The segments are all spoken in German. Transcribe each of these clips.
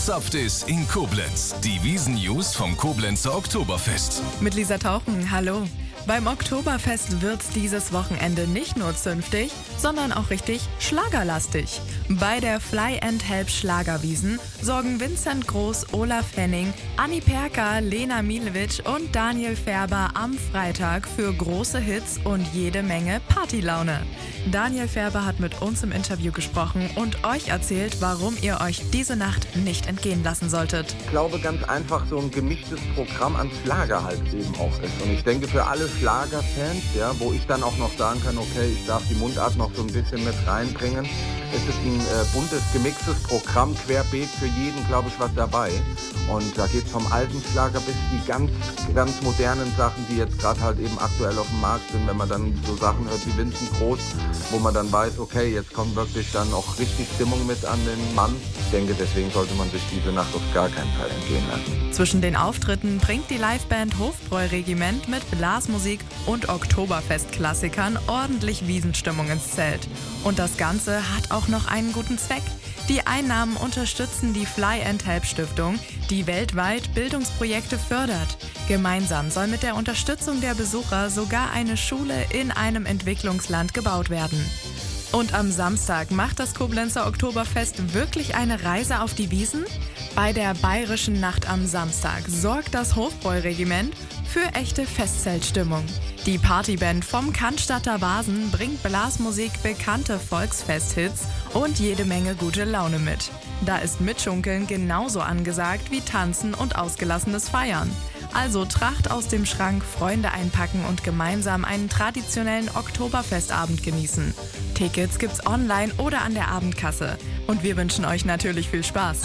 Zapft es in Koblenz. Die Wiesn-News vom Koblenzer Oktoberfest. Mit Lisa Tauchen, hallo. Beim Oktoberfest wird's dieses Wochenende nicht nur zünftig, sondern auch richtig schlagerlastig. Bei der Fly and Help Schlagerwiesn sorgen Vincent Groß, Olaf Henning, Anni Perka, Lena Milewitsch und Daniel Färber am Freitag für große Hits und jede Menge Partylaune. Daniel Färber hat mit uns im Interview gesprochen und euch erzählt, warum ihr euch diese Nacht nicht entgehen lassen solltet. Ich glaube ganz einfach, so ein gemischtes Programm an Schlager halt eben auch ist. Und ich denke, für alle Schlagerfans, ja, wo ich dann auch noch sagen kann, okay, ich darf die Mundart noch so ein bisschen mit reinbringen. Es ist ein buntes, gemixtes Programm, querbeet für jeden, glaube ich, was dabei. Und da geht es vom alten Schlager bis die ganz, ganz modernen Sachen, die jetzt gerade halt eben aktuell auf dem Markt sind. Wenn man dann so Sachen hört wie Vincent Groß, wo man dann weiß, okay, jetzt kommt wirklich dann auch richtig Stimmung mit an den Mann. Ich denke, deswegen sollte man sich diese Nacht auf gar keinen Fall entgehen lassen. Zwischen den Auftritten bringt die Liveband Hofbräu-Regiment mit Blasmusik und Oktoberfest-Klassikern ordentlich Wiesenstimmung ins Zelt. Und das Ganze hat auch noch einen guten Zweck. Die Einnahmen unterstützen die Fly and Help Stiftung, die weltweit Bildungsprojekte fördert. Gemeinsam soll mit der Unterstützung der Besucher sogar eine Schule in einem Entwicklungsland gebaut werden. Und am Samstag macht das Koblenzer Oktoberfest wirklich eine Reise auf die Wiesn? Bei der Bayerischen Nacht am Samstag sorgt das Hofbräu-Regiment für echte Festzeltstimmung. Die Partyband vom Cannstatter Vasen bringt Blasmusik, bekannte Volksfesthits und jede Menge gute Laune mit. Da ist Mitschunkeln genauso angesagt wie Tanzen und ausgelassenes Feiern. Also Tracht aus dem Schrank, Freunde einpacken und gemeinsam einen traditionellen Oktoberfestabend genießen. Tickets gibt's online oder an der Abendkasse. Und wir wünschen euch natürlich viel Spaß.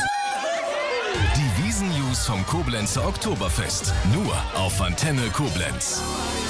Die Wiesn-News vom Koblenzer Oktoberfest. Nur auf Antenne Koblenz.